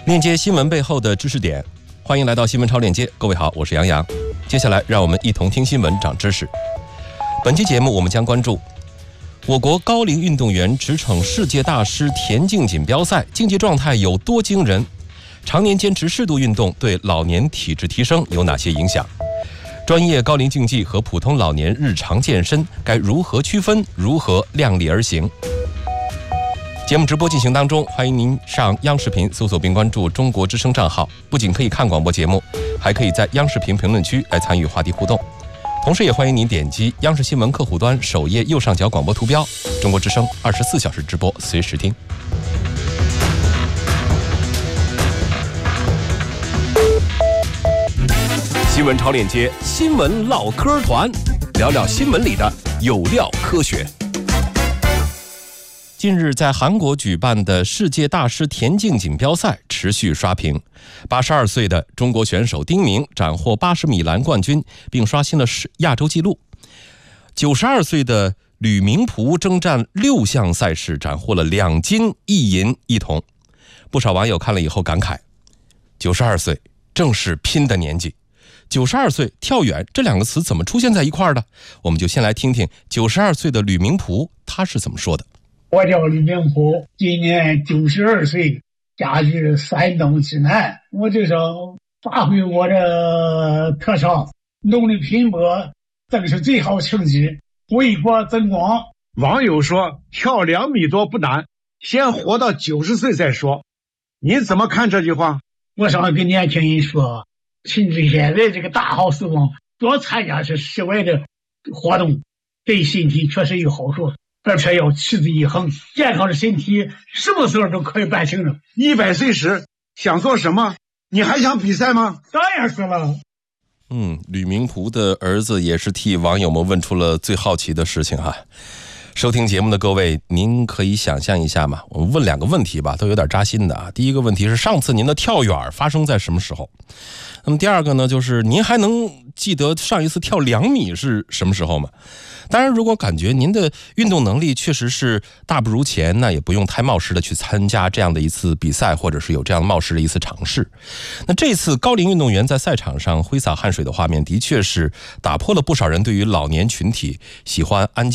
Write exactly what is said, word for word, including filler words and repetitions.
链接新闻背后的知识点，欢迎来到新闻超链接。各位好，我是杨洋。接下来让我们一同听新闻长知识。本期节目我们将关注我国高龄运动员驰骋世界大师田径锦标赛，竞技状态有多惊人？常年坚持适度运动对老年体质提升有哪些影响？专业高龄竞技和普通老年日常健身该如何区分？如何量力而行？节目直播进行当中，欢迎您上央视频搜索并关注中国之声账号，不仅可以看广播节目，还可以在央视频评论区来参与话题互动。同时也欢迎您点击央视新闻客户端首页右上角广播图标，中国之声二十四小时直播，随时听。新闻超链接，新闻唠嗑团，聊聊新闻里的有料科学。近日在韩国举办的世界大师田径锦标赛持续刷屏，八十二岁的中国选手丁明斩获八十米栏冠军，并刷新了亚洲纪录。九十二岁的吕明璞征战六项赛事，斩获了两金一银一铜。不少网友看了以后感慨，九十二岁正是拼的年纪。九十二岁跳远这两个词怎么出现在一块儿的？我们就先来听听九十二岁的吕明璞他是怎么说的。 我叫吕明璞，今年九十二岁，家居山东济南。我就想发挥我的特长，努力拼搏，争取最好成绩，为国争光。 网友说跳两米多不难，先活到九十岁再说。你怎么看这句话？ 我想跟年轻人说，趁着现在这个大好时光，多参加些室外的活动，对身体确实有好处。而且要持之以恒，健康的身体什么时候都可以办成的。 一百岁时想做什么？你还想比赛吗？ 当然是了。 嗯，吕明璞的儿子也是替网友们问出了最好奇的事情哈。收听节目的各位，您可以想象一下嘛，我们问两个问题吧，都有点扎心的啊。第一个问题是上次您的跳远发生在什么时候？那么第二个呢，就是您还能记得上一次跳两米是什么时候吗？当然，如果感觉您的运动能力确实是大不如前，那也不用太冒失的去参加这样的一次比赛，或者是有这样冒失的一次尝试。那这次高龄运动员在赛场上挥洒汗水的画面，的确是打破了不少人对于老年群体喜欢安静